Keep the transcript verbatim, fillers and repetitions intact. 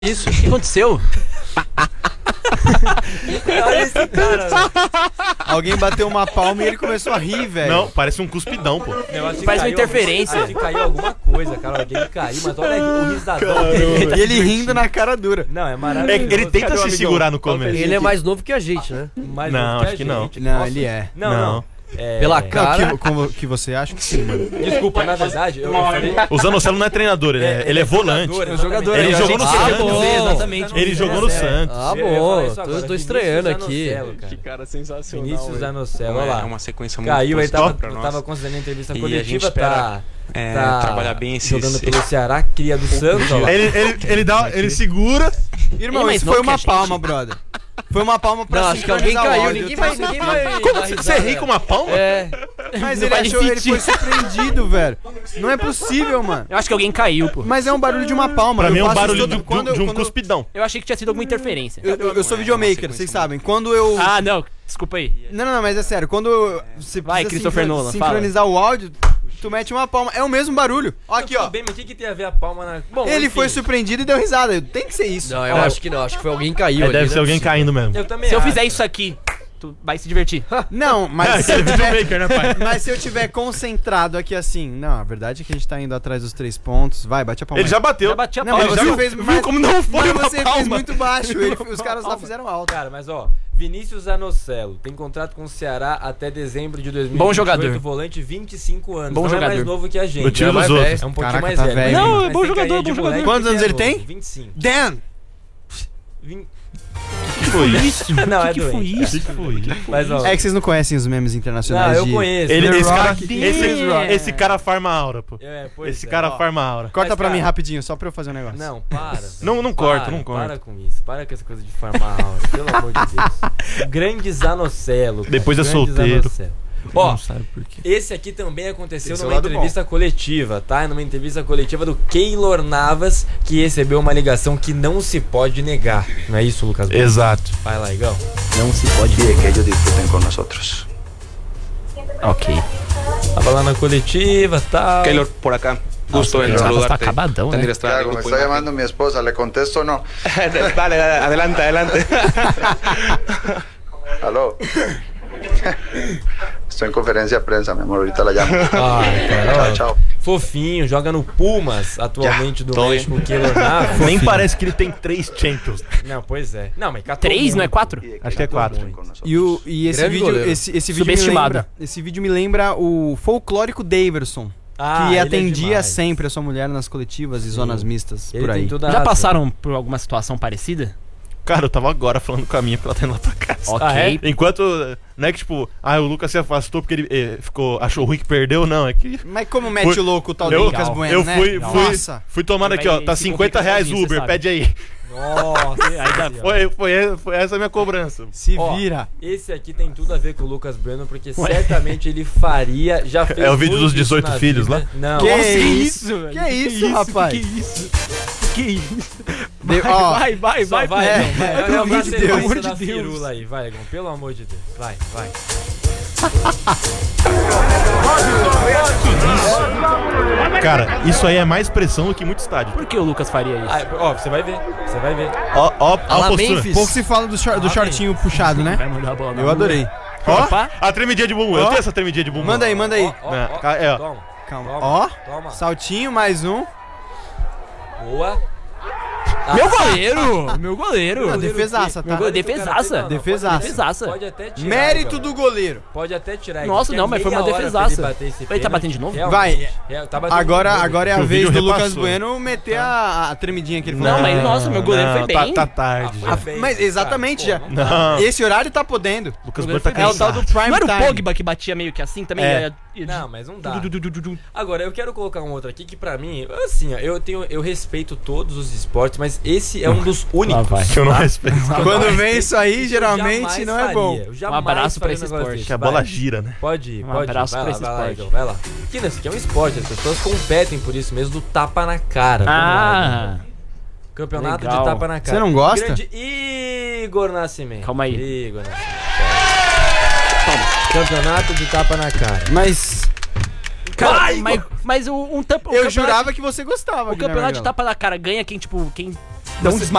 Isso, o que aconteceu? Olha esse cara, velho. Alguém bateu uma palma e ele começou a rir, velho. Não, parece um cuspidão, pô. Faz uma interferência. Acho que caiu alguma coisa, cara. Alguém caiu, mas olha aqui, o riso da dor. E ele rindo na cara dura. Não, é É, maravilhoso. ele tenta Cadê o se amigão? segurar no começo. Ele é mais novo que a gente, né? Mais Não, novo acho que a não. gente. Não, Posso- ele é. Não, Não. não. É, Pela é, cara. Não, que, como, que você acha que sim, mano. Desculpa, na verdade, eu, eu falei... O Zanocelo não é treinador, ele é, ele é volante. jogador, É jogador, Ele eu jogou achei no que você Santos. ia dizer, Ah, bom. exatamente. Ele jogou no Santos. Ah, Eu ia falar bom, isso tô, agora. tô estranhando Vinícius aqui. Zanocelo, cara. Que cara sensacional. Vinícius velho. Zanocelo, É olha lá. uma sequência muito Caiu, ele positiva tava, pra nós. tava concedendo entrevista E a coletiva, gente espera, tá, é, tá trabalhar bem esses- jogando pelo Ceará, cria do Santos, ó lá. Ele, ele, ele, dá, ele segura. Irmão, Ele é mais isso novo foi uma que a gente. palma, brother. Foi uma palma pra Não, acho que alguém sincronizar o caiu, áudio. ninguém Eu tenho vai, ninguém certeza. vai. Como dar você, risada, você ri com uma palma? É. Mas Não ele vai achou, ele repetir. foi surpreendido, velho. Não é possível, mano. Eu acho que alguém caiu, pô. Mas é um barulho de uma palma. Pra Eu mim é um faço barulho isso de, todo- quando de, eu- de um quando eu- cuspidão. Eu achei que tinha sido alguma interferência. Eu, eu, eu sou Não é videomaker, uma vocês sequência sabem. Quando eu... Ah, não. Desculpa aí. Não, não, não, mas é sério. Quando eu- você Vai, precisa Christopher sincro- Nolan, sincronizar o áudio, tu mete uma palma. É o mesmo barulho. Ó, aqui, ó. Tudo bem, mas o que, que tem a ver a palma na... Bom, Ele enfim, foi surpreendido e deu risada. Tem que ser isso. Não, eu acho que não. Acho que foi alguém que caiu. É, ali, deve né? ser alguém caindo mesmo. Eu também Se eu acho. fizer isso aqui, tu vai se divertir. Não, mas se Ele eu é tiver... videomaker, né, pai? Mas se eu tiver concentrado aqui assim... Não, a verdade é que a gente tá indo atrás dos três pontos. Vai, bate a palma Ele aí. já bateu. Já bati a Não, palma. mas Ele você já fez... viu mas- como não foi mas uma você fez palma. muito baixo. Ele- os caras lá fizeram alto. Cara, mas ó, Vinícius Zanocelo tem contrato com o Ceará até dezembro de dois mil e vinte e oito. Bom jogador. Volante, vinte e cinco anos. Bom não jogador. é mais novo que a gente. No time é mais dos velho, outros. É um pouquinho Caraca, mais tá velho. velho. Não, Mas é bom tem jogador, carinha de bom jogador. moleque Quantos que anos é ele tem? novo, vinte e cinco. Dan! vinte... que foi isso? Não, é que foi doente. isso? O que foi? Mas ó, É que vocês não conhecem os memes internacionais não, eu de... conheço. Ele, The esse, cara, Rock. esse, Yeah. esse cara farma aura, pô. É, pois Esse é, cara ó. farma aura. Corta Mas, pra cara, mim rapidinho, só pra eu fazer um negócio. Não, para. Não, não Para, corta, não corta. Para com isso. Para com essa coisa de farmar aula. Pelo amor de Deus. Grande Zanocelo. cara, Depois é grande solteiro. Zanocelo. Ó, Não sabe por quê. esse aqui também aconteceu Esse é o numa lado entrevista coletiva, tá? Numa entrevista coletiva do Keylor Navas, que recebeu uma ligação que não se pode negar. Não é isso, Lucas? Bueno? Exato. Vai lá, Igão. Não se pode. Y que ellos disfruten con nosotros. Ok. Tava lá na coletiva e tal. Keylor, por acá. Gusto en Nossa, saludarte. tá acabadão, né? Tendrías que ¿Qué estar hago? en ¿Me el está grupo llamando mi esposa? ¿Le contesto o no? de- Dale, dale, adelante, adelante. ¿Aló? Estoy en conferencia de prensa, mi amor. Ahorita la llamo. Ai, cara, ó, Tchau, tchau. Fofinho, joga no Pumas atualmente do tô México, o Keylor Navas. Nem parece que ele tem três Champions. Não, pois é. Não, mas catou Três, não é muito. quatro? Y Acho que é quatro. disfruten con nosotros. E, o, e esse, Grande vídeo, goleiro. esse, esse vídeo me Subestimado. lembra, esse vídeo me lembra o folclórico Daverson, Ah, que ele é atendia demais. sempre a sua mulher nas coletivas e zonas mistas Ele por tem aí. toda a Já razão. passaram por alguma situação parecida? Cara, eu tava agora falando com a minha pra ela tá indo lá pra casa. Ok. Ah, é? Enquanto, não é que tipo, ah, o Lucas se afastou porque ele eh, ficou, achou ruim que perdeu, não, é que... Mas como mete Fui- o louco o tal do eu, Lucas Bueno, eu né? fui, fui, Nossa. fui tomar Ele aqui, vai ó, tá se cinquenta complicar reais o sozinho, Uber, você sabe. pede aí. Nossa, Ainda Foi, foi, foi essa a minha cobrança. Se Ó, vira. esse aqui tem tudo a ver com o Lucas Bueno, porque certamente ele faria, já fez É o vídeo muito dos dezoito isso na filhos vida. lá? Não. Que Nossa, isso? velho? Que isso, rapaz? Que isso? Que isso? De- ó, Vai, vai, Só vai. vai, é, Igão, vai. é, Olha pelo a amor de sequência Deus. da Pelo amor de firula Deus. aí, vai, Igão, pelo amor de Deus. Vai, vai. Cara, isso aí é mais pressão do que muito estádio. Por que o Lucas faria isso? Ah, ó, você vai ver, você vai ver. Ó, ó, ó a Alá postura. Memphis. pouco se fala do, shor- do Ah, shortinho puxado, né? Vai mandar a bola na Eu rua. adorei. Ó, Opa. a tremidinha de bumbum. Eu Ó. tenho essa tremidinha de bumbum. Manda aí, manda aí. Ó, ó, Não, ó, ca- é, ó. Toma, Calma. toma, Ó, toma. saltinho, mais um. Boa. Ah, Meu goleiro! Meu goleiro! Não, defesaça, Meu tá? goleiro, defesaça. Não, Defesaça. Defesaça. Pode até tirar. Mérito Igão. do goleiro. Pode até tirar. Nossa, Igão, não, mas que é foi uma meia hora pra defesaça. Ele, bater esse Ele tá pênalti. batendo de novo? Realmente. Vai. Real- tá batendo Agora, de novo. agora é a O vez vídeo do Lucas repassou. Bueno meter a, a tremidinha que ele Não, falou. mas nossa, meu goleiro não, foi tá- bem. Tá, tarde. Ah, já. foi bem, Mas exatamente, cara. já. Pô, não Não, Esse horário tá podendo. Lucas Meu Bueno tá goleiro É o tal cansado. do prime Não era o time. Pogba que batia meio que assim também? É. Ia- Não, mas não dá. Du- du- du- du- du- Agora, eu quero colocar um outro aqui que pra mim, assim, ó, eu tenho, eu respeito todos os esportes, mas esse é um dos únicos. vai. Que eu não respeito. Quando vem isso aí, Eu geralmente jamais não é bom. faria, eu jamais Um abraço pra faria esse um negócio esporte. desse. Que a Vai. bola gira, né? Pode ir, Um pode ir. abraço Vai pra lá, esse vai lá, esporte. Igão, vai lá. Que nesse aqui é um esporte, as pessoas competem por isso mesmo, do tapa na cara. Vamos lá, Ah, Igão. Campeonato legal. de tapa na cara. Você não gosta? Grande Igor Nascimento. Calma aí. Igor Nascimento. Campeonato de tapa na cara. Mas cara, Vai, mas, mas o, um tampa, o eu campeonato- jurava que você gostava. O Guilherme campeonato de Magrão. tapa na cara ganha quem, tipo, quem Dá um Você-